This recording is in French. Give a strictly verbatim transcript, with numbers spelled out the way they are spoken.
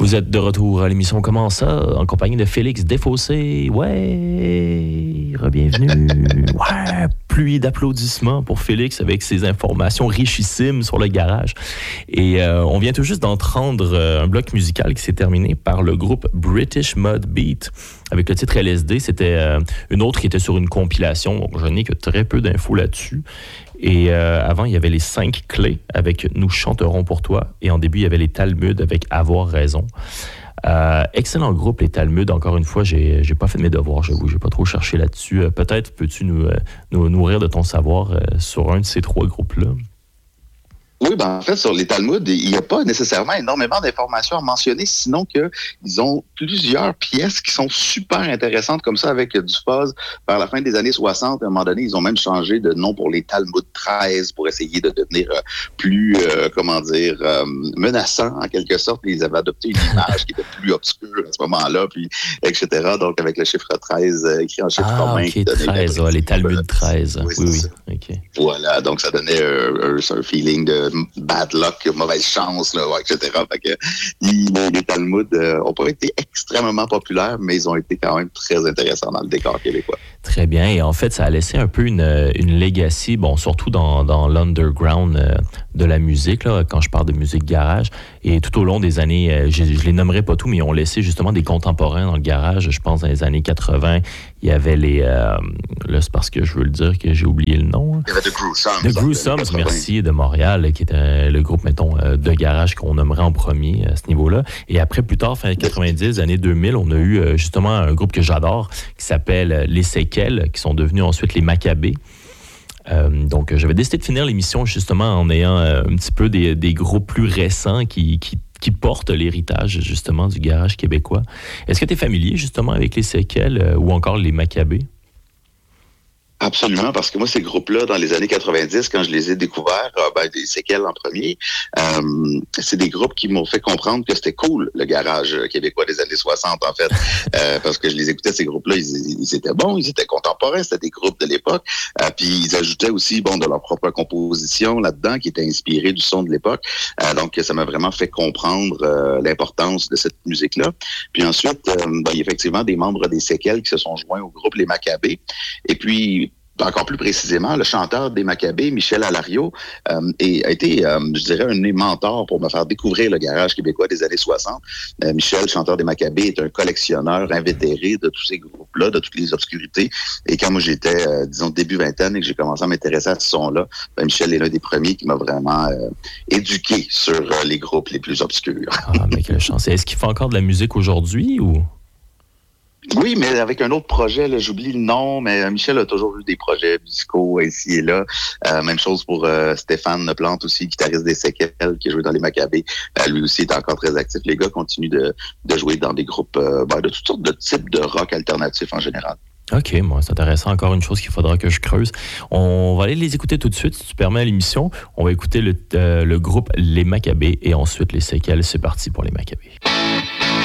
Vous êtes de retour à l'émission Comment ça, en compagnie de Félix Desfossés. Ouais, re-bienvenue. Ouais, pluie d'applaudissements pour Félix avec ses informations richissimes sur le garage. Et euh, on vient tout juste d'entendre euh, un bloc musical qui s'est terminé par le groupe British Mud Beat avec le titre L S D. C'était euh, une autre qui était sur une compilation, donc je n'ai que très peu d'infos là-dessus. Et euh, avant, il y avait les cinq clés avec Nous chanterons pour toi. Et en début, il y avait les Talmuds avec Avoir raison. Euh, excellent groupe, les Talmuds. Encore une fois, j'ai, j'ai pas fait de mes devoirs, j'avoue. J'ai pas trop cherché là-dessus. Euh, peut-être peux-tu nous, euh, nous nourrir de ton savoir euh, sur un de ces trois groupes-là? Oui, ben en fait, sur les Talmuds, il n'y a pas nécessairement énormément d'informations à mentionner, sinon qu'ils ont plusieurs pièces qui sont super intéressantes, comme ça, avec du fuzz. Vers la fin des années soixante, à un moment donné, ils ont même changé de nom pour les Talmuds treize pour essayer de devenir euh, plus, euh, comment dire, euh, menaçant, en quelque sorte. Ils avaient adopté une image qui était plus obscure à ce moment-là, puis et cetera. Donc, avec le chiffre treize euh, écrit en chiffre ah, romain. OK, treize, ouais, les Talmuds treize. Oui, oui, oui. Okay. Voilà, donc ça donnait euh, un, un feeling de bad luck, mauvaise chance, là, et cetera. Fait que, ils, les Talmuds euh, ont pas été extrêmement populaires, mais ils ont été quand même très intéressants dans le décor québécois. Très bien. Et en fait, ça a laissé un peu une, une legacy, bon, surtout dans, dans l'underground euh, de la musique, là, quand je parle de musique garage. Et tout au long des années, euh, je, je les nommerai pas tous, mais ils ont laissé justement des contemporains dans le garage. Je pense dans les années quatre-vingts, il y avait les... Euh, là, c'est parce que je veux le dire que j'ai oublié le nom. Il y avait The Gruesome. The Gruesome, merci, de Montréal, qui était le groupe, mettons, de garage qu'on nommerait en premier à ce niveau-là. Et après, plus tard, fin quatre-vingt-dix, années deux mille, on a eu justement un groupe que j'adore qui s'appelle Les Séquelles, qui sont devenus ensuite les Maccabées. Euh, donc, j'avais décidé de finir l'émission justement en ayant euh, un petit peu des, des groupes plus récents qui, qui, qui portent l'héritage justement du garage québécois. Est-ce que tu es familier justement avec Les Séquelles euh, ou encore les Maccabées? Absolument, parce que moi, ces groupes-là, dans les années quatre-vingt-dix, quand je les ai découverts, euh, ben, des séquelles en premier, euh, c'est des groupes qui m'ont fait comprendre que c'était cool, le garage québécois des années soixante, en fait, euh, parce que je les écoutais, ces groupes-là, ils, ils étaient bons, ils étaient contemporains, c'était des groupes de l'époque, euh, puis ils ajoutaient aussi, bon, de leur propre composition là-dedans, qui était inspirée du son de l'époque, euh, donc ça m'a vraiment fait comprendre euh, l'importance de cette musique-là. Puis ensuite, euh, ben, il y a effectivement des membres des séquelles qui se sont joints au groupe Les Maccabées, et puis encore plus précisément, le chanteur des Maccabées, Michel Alario, euh, est, a été, euh, je dirais, un de mes mentors pour me faire découvrir le garage québécois des années soixante. Euh, Michel, chanteur des Maccabées, est un collectionneur invétéré de tous ces groupes-là, de toutes les obscurités. Et quand moi, j'étais, euh, disons, début vingtaine et que j'ai commencé à m'intéresser à ce son-là, ben, Michel est l'un des premiers qui m'a vraiment euh, éduqué sur euh, les groupes les plus obscurs. Ah, mais quelle chance. Est-ce qu'il fait encore de la musique aujourd'hui ou... Oui, mais avec un autre projet, là, j'oublie le nom, mais Michel a toujours eu des projets musicaux ici et là. Euh, même chose pour euh, Stéphane Plante aussi, guitariste des Séquelles, qui a joué dans les Maccabées. Euh, lui aussi est encore très actif. Les gars continuent de, de jouer dans des groupes euh, ben, de toutes sortes de types de rock alternatif en général. OK, bon, c'est intéressant. Encore une chose qu'il faudra que je creuse. On va aller les écouter tout de suite, si tu permets, à l'émission. On va écouter le, euh, le groupe Les Maccabées et ensuite Les Séquelles. C'est parti pour Les Maccabées.